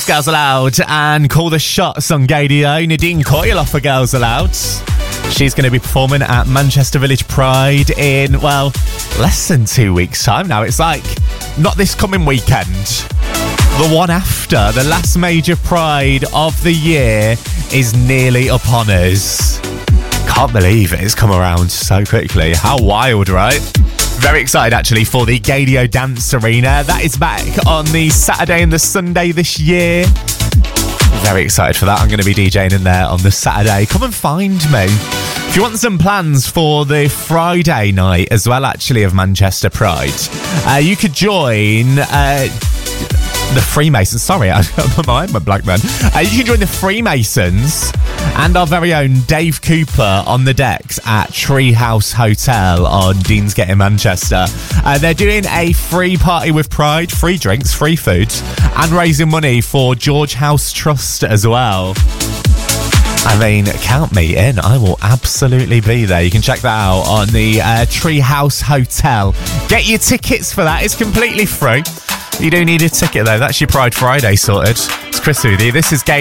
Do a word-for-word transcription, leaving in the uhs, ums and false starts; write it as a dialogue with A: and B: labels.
A: Girls Aloud and Call the Shots on Gadio. Nadine Coyle off for Girls Aloud. She's going to be performing at Manchester Village Pride in, well, less than two weeks' time now. It's like, not this coming weekend. The one after, the last major Pride of the year is nearly upon us. Can't believe it. It's come around so quickly. How wild, right? Very excited, actually, for the Gadio Dance Arena. That is back on the Saturday and the Sunday this year. Very excited for that. I'm going to be DJing in there on the Saturday. Come and find me. If you want some plans for the Friday night as well, actually, of Manchester Pride, uh, you could join... Uh, The Freemasons, sorry, I I'm a black man. Uh, you can join the Freemasons and our very own Dave Cooper on the decks at Treehouse Hotel on Deansgate in Manchester. Uh, they're doing a free party with Pride, free drinks, free food, and raising money for George House Trust as well. I mean, count me in. I will absolutely be there. You can check that out on the uh, Treehouse Hotel. Get your tickets for that. It's completely free. You do need a ticket, though. That's your Pride Friday sorted. It's Chris with you. This is Gabe.